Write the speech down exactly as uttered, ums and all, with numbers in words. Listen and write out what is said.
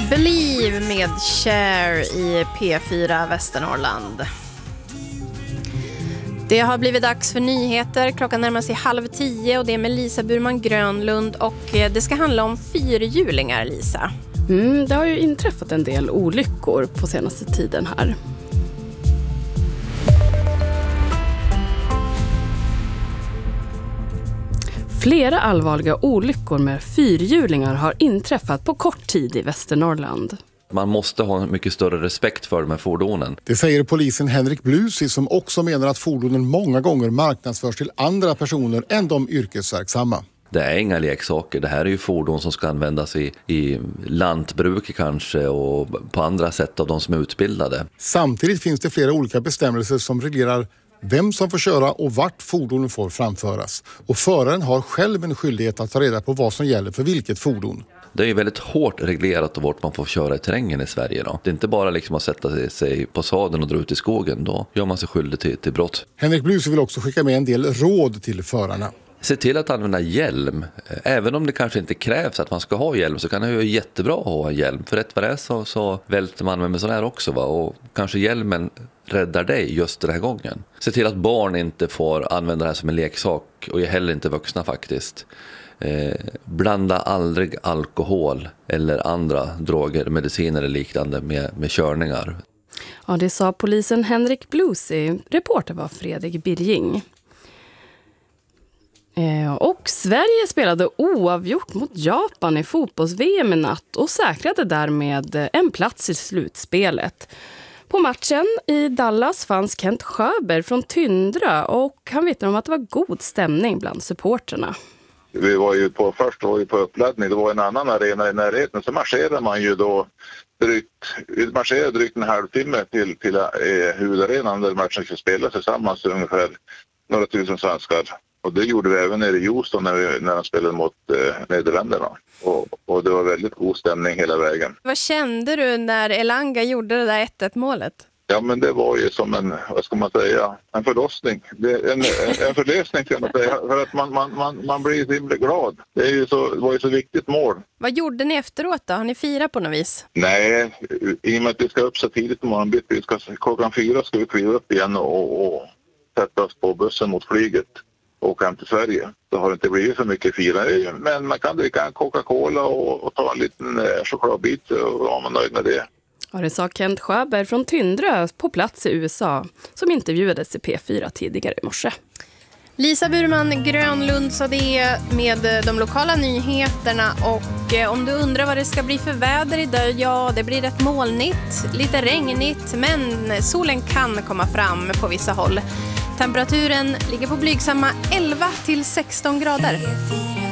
Believe med Cher i P fyra Västernorrland. Det har blivit dags för nyheter. Klockan närmar sig halv tio och det är med Lisa Burman Grönlund. Och det ska handla om fyrhjulingar, Lisa. Mm, det har ju inträffat en del olyckor på senaste tiden här. Flera allvarliga olyckor med fyrhjulingar har inträffat på kort tid i Västernorrland. Man måste ha mycket större respekt för de här fordonen. Det säger polisen Henrik Blusi, som också menar att fordonen många gånger marknadsförs till andra personer än de yrkesverksamma. Det är inga leksaker. Det här är ju fordon som ska användas i, i lantbruk kanske och på andra sätt av de som är utbildade. Samtidigt finns det flera olika bestämmelser som reglerar vem som får köra och vart fordonen får framföras. Och föraren har själv en skyldighet att ta reda på vad som gäller för vilket fordon. Det är ju väldigt hårt reglerat och vart man får köra i terrängen i Sverige då. Det är inte bara liksom att sätta sig på sadeln och dra ut i skogen. Då gör man sig skyldig till, till brott. Henrik Blusi vill också skicka med en del råd till förarna. Se till att använda hjälm. Även om det kanske inte krävs att man ska ha hjälm, så kan det ju vara jättebra att ha en hjälm. För rätt vad det är så, så välter man med sån här också. Va? Och kanske hjälmen räddar dig just den här gången. Se till att barn inte får använda det här som en leksak. Och heller inte vuxna faktiskt. Eh, blanda aldrig alkohol eller andra droger, mediciner eller liknande med, med körningar. Ja, det sa polisen Henrik Blusi. Reporter var Fredrik Birging. Eh, och Sverige spelade oavgjort mot Japan i fotbolls-V M i natt och säkrade därmed en plats i slutspelet. På matchen i Dallas fanns Kent Sjöberg från Tyndra och han vittnar om att det var god stämning bland supporterna. Vi var ju på, först var vi på uppladdning, det var en annan arena i närheten, så marscherade man ju då drygt, vi marscherade drygt en halvtimme till, till eh, huvudarenan där matchen skulle spelas tillsammans, ungefär några tusen svenskar. Och det gjorde vi även nere i Houston när, vi, när de spelade mot eh, Nederländerna. Och, och det var väldigt god stämning hela vägen. Vad kände du när Elanga gjorde det där ett ett målet? Ja, men det var ju som en, vad ska man säga, en förlossning. Det, en, en förlösning kan man säga, för att man, man, man, man blir så himla glad. Det, är ju så, det var ju så viktigt mål. Vad gjorde ni efteråt då? Har ni firat på något vis? Nej, i och med att vi ska upp så tidigt på morgonen, vi ska, klockan fyra ska vi kliva upp igen och, och sätta oss på bussen mot flyget och hem till Sverige. Så har det inte blivit för mycket firande, men man kan dricka en Coca-Cola och, och ta en liten eh, chokladbit och vara man nöjd med det. Ja, det sa Kent Sjöberg från Tyndra på plats i U S A som intervjuades i P fyra tidigare i morse. Lisa Burman Grönlund sa det med de lokala nyheterna. Och om du undrar vad det ska bli för väder idag, ja, det blir rätt molnigt, lite regnigt, men solen kan komma fram på vissa håll. Temperaturen ligger på blygsamma elva till sexton grader.